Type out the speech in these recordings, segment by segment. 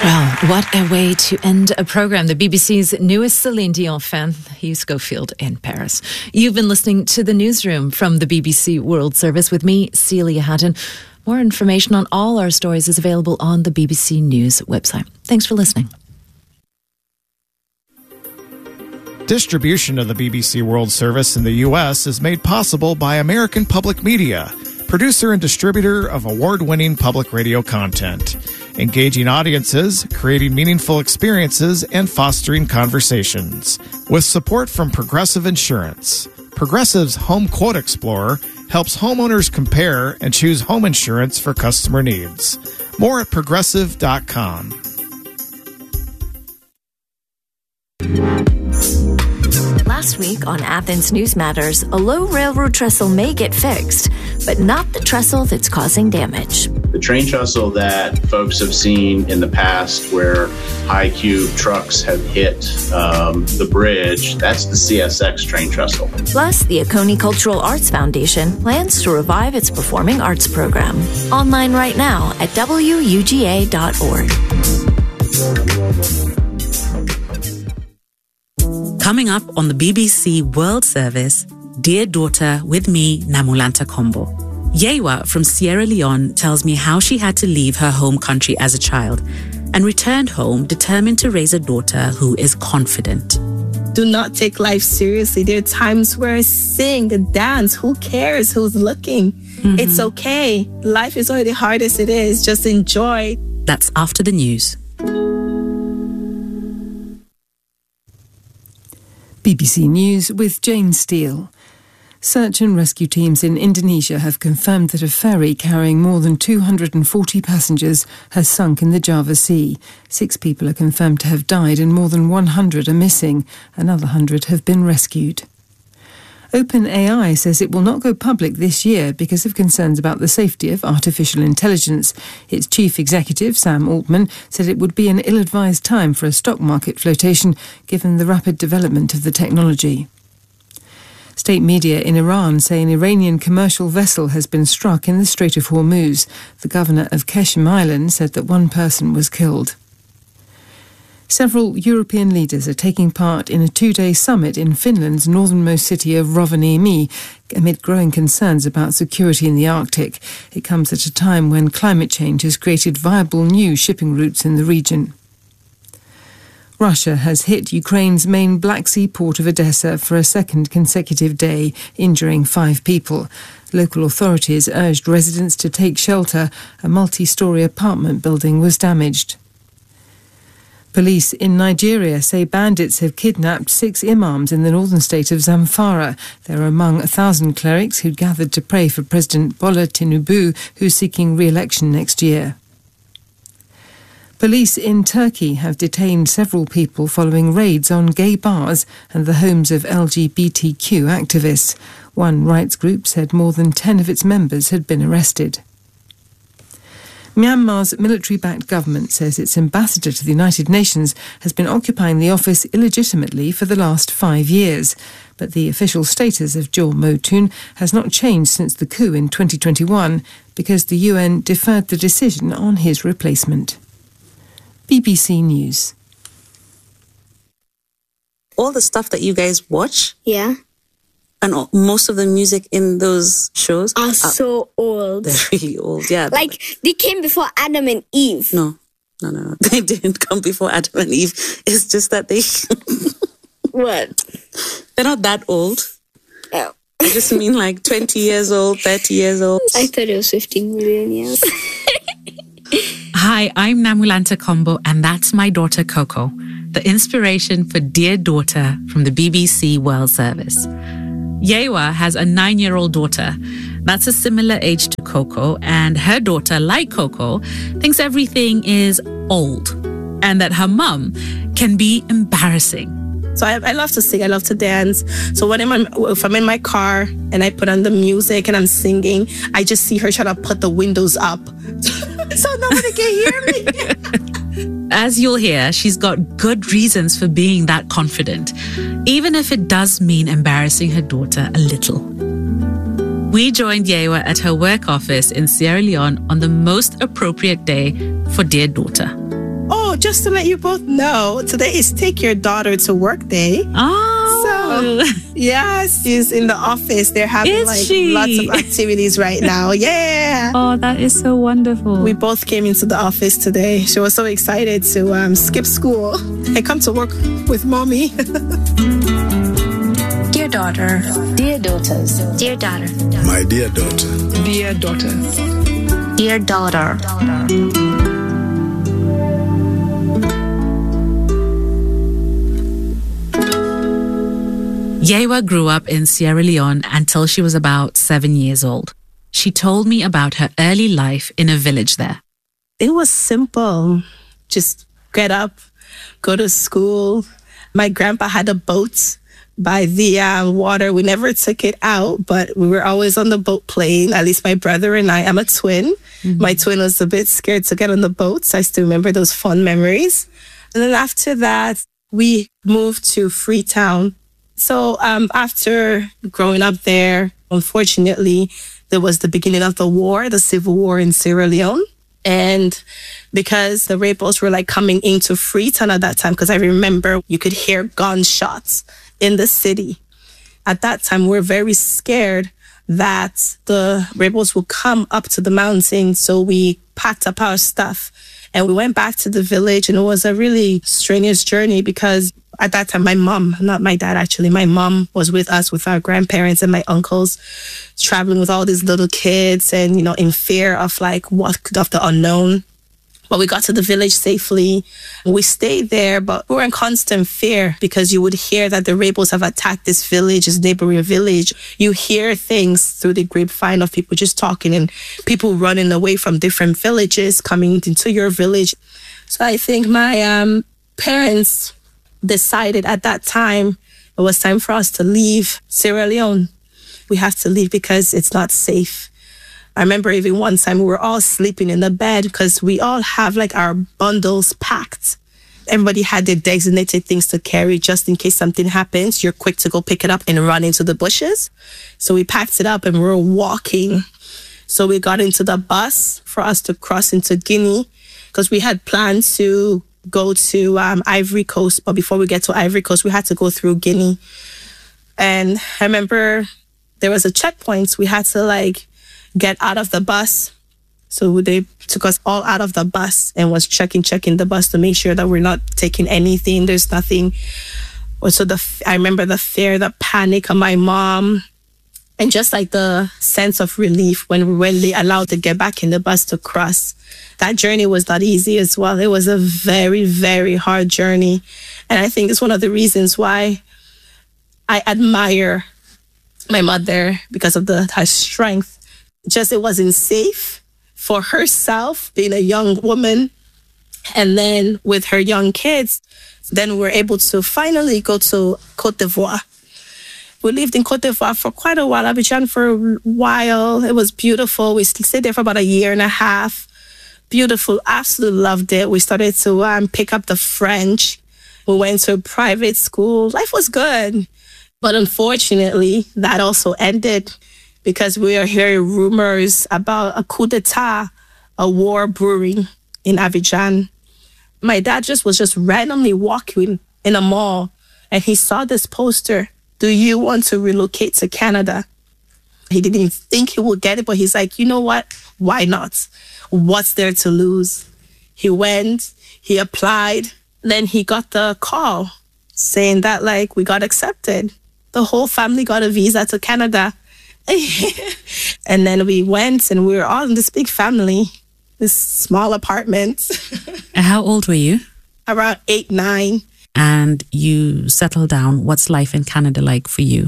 Well, what a way to end a program. The BBC's newest Celine Dion fan, Hugh Schofield in Paris. You've been listening to The Newsroom from the BBC World Service with me, Celia Haddon. More information on all our stories is available on the BBC News website. Thanks for listening. Distribution of the BBC World Service in the U.S. is made possible by American Public Media, producer and distributor of award-winning public radio content, engaging audiences, creating meaningful experiences, and fostering conversations. With support from Progressive Insurance. Progressive's Home Quote Explorer helps homeowners compare and choose home insurance for customer needs. More at progressive.com. Last week on Athens News Matters, a low railroad trestle may get fixed, but not the trestle that's causing damage. The train trestle that folks have seen in the past where high cube trucks have hit the bridge, that's the CSX train trestle. Plus, the Oconee Cultural Arts Foundation plans to revive its performing arts program. Online right now at wuga.org. Coming up on the BBC World Service, Dear Daughter with me, Namulanta Kombo. Yewa from Sierra Leone tells me how she had to leave her home country as a child and returned home determined to raise a daughter who is confident. Do not take life seriously. There are times where I sing and dance. Who cares who's looking? Mm-hmm. It's okay. Life is already hard as it is. Just enjoy. That's after the news. BBC News with Jane Steele. Search and rescue teams in Indonesia have confirmed that a ferry carrying more than 240 passengers has sunk in the Java Sea. 6 people are confirmed to have died and more than 100 are missing. Another 100 have been rescued. OpenAI says it will not go public this year because of concerns about the safety of artificial intelligence. Its chief executive, Sam Altman, said it would be an ill-advised time for a stock market flotation given the rapid development of the technology. State media in Iran say an Iranian commercial vessel has been struck in the Strait of Hormuz. The governor of Qeshm Island said that 1 person was killed. Several European leaders are taking part in a 2-day summit in Finland's northernmost city of Rovaniemi amid growing concerns about security in the Arctic. It comes at a time when climate change has created viable new shipping routes in the region. Russia has hit Ukraine's main Black Sea port of Odessa for a second consecutive day, injuring 5 people. Local authorities urged residents to take shelter. A multi-storey apartment building was damaged. Police in Nigeria say bandits have kidnapped 6 imams in the northern state of Zamfara. They're among 1,000 clerics who'd gathered to pray for President Bola Tinubu, who's seeking re-election next year. Police in Turkey have detained several people following raids on gay bars and the homes of LGBTQ activists. One rights group said more than 10 of its members had been arrested. Myanmar's military-backed government says its ambassador to the United Nations has been occupying the office illegitimately for the last 5 years. But the official status of Jaw Motun has not changed since the coup in 2021 because the UN deferred the decision on his replacement. BBC News. All the stuff that you guys watch, yeah, and most of the music in those shows are so old. They're really old, yeah. Like, they came before Adam and Eve. No. They didn't come before Adam and Eve. It's just that they... What? They're not that old. Oh. I just mean like 20 years old, 30 years old. I thought it was 15 million years. Hi, I'm Namulanta Kombo, and that's my daughter Coco, the inspiration for Dear Daughter from the BBC World Service. Yewa has a 9-year-old daughter. That's a similar age to Coco, and her daughter, like Coco, thinks everything is old and that her mum can be embarrassing. So I love to sing, I love to dance. So if I'm in my car and I put on the music and I'm singing, I just see her try to put the windows up so nobody can hear me. As you'll hear, she's got good reasons for being that confident, even if it does mean embarrassing her daughter a little. We joined Yewa at her work office in Sierra Leone on the most appropriate day for Dear Daughter. Oh, So just to let you both know, today is Take Your Daughter to Work Day. Oh. So, yes, she's in the office. They're having lots of activities right now. Yeah. Oh, that is so wonderful. We both came into the office today. She was so excited to skip school and come to work with mommy. Dear daughter. Dear daughters. Dear daughter. My dear daughter. Dear daughters. Dear daughter. Yewa grew up in Sierra Leone until she was about 7 years old. She told me about her early life in a village there. It was simple. Just get up, go to school. My grandpa had a boat by the water. We never took it out, but we were always on the boat playing. At least my brother and I. I'm a twin. Mm-hmm. My twin was a bit scared to get on the boats. I still remember those fun memories. And then after that, we moved to Freetown. So after growing up there, unfortunately, there was the beginning of the war, the civil war in Sierra Leone. And because the rebels were like coming into Freetown at that time, because I remember you could hear gunshots in the city. At that time, we were very scared that the rebels would come up to the mountain. So we packed up our stuff and we went back to the village. And it was a really strenuous journey because at that time, my mom, not my dad, actually, my mom was with us, with our grandparents and my uncles, traveling with all these little kids and, you know, in fear of of the unknown. But we got to the village safely. We stayed there, but we were in constant fear because you would hear that the rebels have attacked this village, this neighboring village. You hear things through the grapevine of people just talking and people running away from different villages, coming into your village. So I think my parents decided at that time it was time for us to leave Sierra Leone. We have to leave because it's not safe. I remember even one time we were all sleeping in the bed because we all have like our bundles packed. Everybody had their designated things to carry just in case something happens. You're quick to go pick it up and run into the bushes. So we packed it up and we were walking. So we got into the bus for us to cross into Guinea because we had planned to go to Ivory Coast. But before we get to Ivory Coast, we had to go through Guinea. And I remember there was a checkpoint. We had to get out of the bus. So they took us all out of the bus and was checking the bus to make sure that we're not taking anything. There's nothing. So I remember the fear, the panic of my mom, and just like the sense of relief when they allowed to get back in the bus to cross. That journey was not easy as well. It was a very, very hard journey. And I think it's one of the reasons why I admire my mother because of her strength. Just it wasn't safe for herself, being a young woman, and then with her young kids, then we were able to finally go to Côte d'Ivoire. We lived in Côte d'Ivoire for quite a while, Abidjan for a while. It was beautiful. We stayed there for about 1.5 years. Beautiful, absolutely loved it. We started to pick up the French. We went to a private school. Life was good. But unfortunately, that also ended because we are hearing rumors about a coup d'etat, a war brewing in Abidjan. My dad was randomly walking in a mall and he saw this poster, "Do you want to relocate to Canada?" He didn't think he would get it, but he's like, you know what? Why not? What's there to lose? He went, he applied, then he got the call saying that we got accepted. The whole family got a visa to Canada. And then we went and we were all in this big family, this small apartment. How old were you? Around 8, 9. And you settled down. What's life in Canada like for you?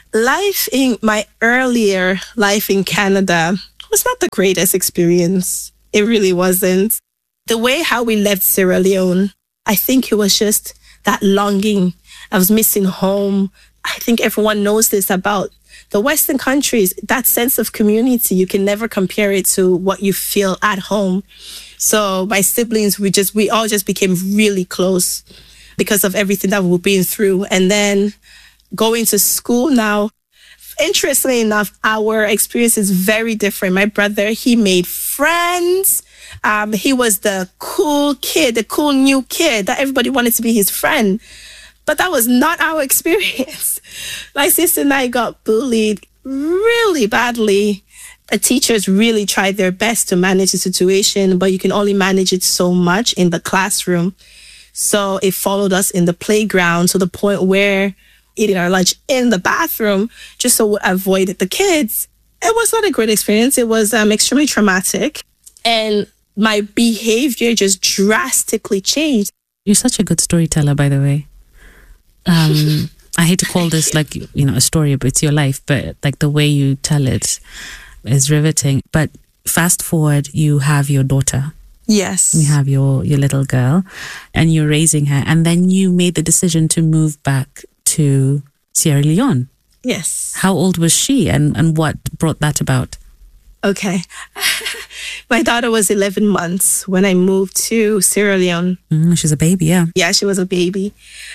My earlier life in Canada was not the greatest experience. It really wasn't. The way how we left Sierra Leone, I think it was just that longing. I was missing home. I think everyone knows this about the Western countries, that sense of community, you can never compare it to what you feel at home. So my siblings, we all just became really close because of everything that we've been through. And then going to school now, interestingly enough, our experience is very different. My brother, he made friends. He was the cool kid, the cool new kid that everybody wanted to be his friend. But that was not our experience. My sister and I got bullied really badly. The teachers really tried their best to manage the situation, but you can only manage it so much in the classroom. So it followed us in the playground to the point where eating our lunch in the bathroom just so we avoided the kids. It was not a great experience. It was extremely traumatic. And my behavior just drastically changed. You're such a good storyteller, by the way. I hate to call this like, a story, but it's your life, but like the way you tell it is riveting. But fast forward, you have your daughter. Yes. You have your little girl and you're raising her. And then you made the decision to move back to Sierra Leone. Yes. How old was she and what brought that about? Okay. My daughter was 11 months when I moved to Sierra Leone. She's a baby, yeah. Yeah, she was a baby.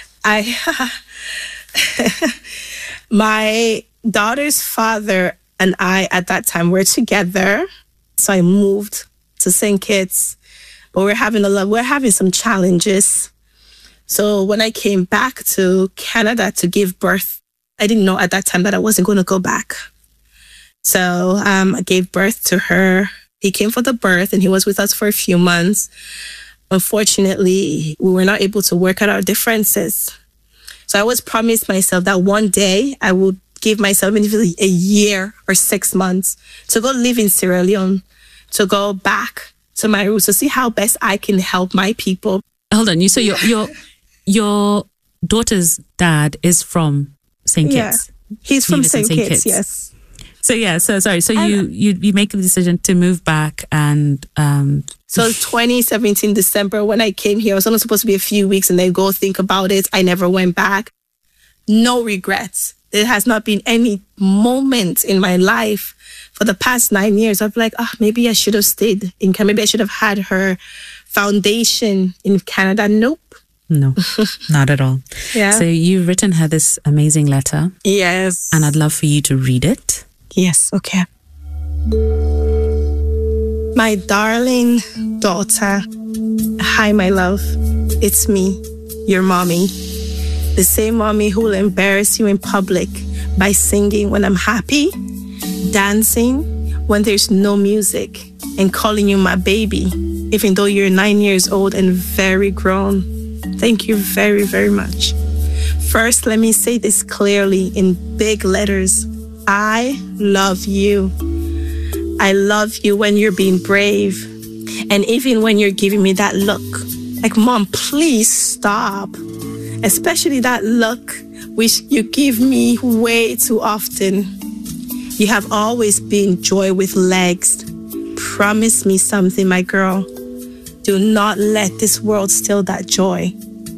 My daughter's father and I at that time were together. So I moved to St. Kitts, but we're having some challenges. So when I came back to Canada to give birth, I didn't know at that time that I wasn't going to go back. So I gave birth to her. He came for the birth and he was with us for a few months. Unfortunately, we were not able to work out our differences. So I always promised myself that one day I would give myself maybe a year or 6 months to go live in Sierra Leone, to go back to my roots, to see how best I can help my people. Hold on, so your daughter's dad is from St. Kitts? Yeah, he's from St. Kitts, yes. So you make the decision to move back and... So 2017 December, when I came here, I was only supposed to be a few weeks and then go think about it. I never went back. No regrets. There has not been any moment in my life for the past 9 years. I'm like, maybe I should have stayed in Canada. Maybe I should have had her foundation in Canada. Nope. No, not at all. Yeah. So you've written her this amazing letter. Yes. And I'd love for you to read it. Yes, okay. My darling daughter, hi, my love. It's me, your mommy. The same mommy who will embarrass you in public by singing when I'm happy, dancing when there's no music, and calling you my baby, even though you're 9 years old and very grown. Thank you very, very much. First, let me say this clearly in big letters. I love you. I love you when you're being brave. And even when you're giving me that look, like, Mom, please stop. Especially that look which you give me way too often. You have always been joy with legs. Promise me something, my girl. Do not let this world steal that joy.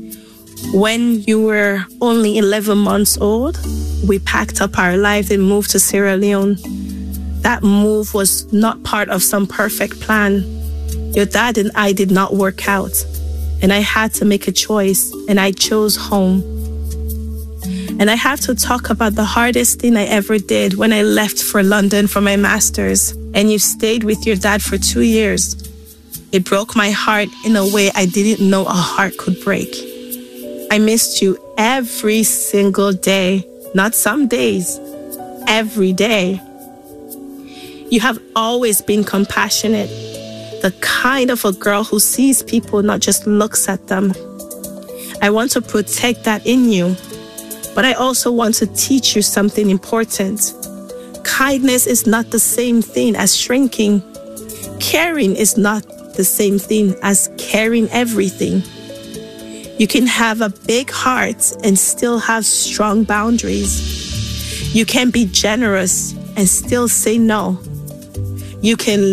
When you were only 11 months old, we packed up our life and moved to Sierra Leone. That move was not part of some perfect plan. Your dad and I did not work out, and I had to make a choice, and I chose home. And I have to talk about the hardest thing I ever did when I left for London for my master's, and you stayed with your dad for 2 years. It broke my heart in a way I didn't know a heart could break. I missed you every single day, not some days, every day. You have always been compassionate, the kind of a girl who sees people, not just looks at them. I want to protect that in you, but I also want to teach you something important. Kindness is not the same thing as shrinking. Caring is not the same thing as caring everything. You can have a big heart and still have strong boundaries. You can be generous and still say no. You can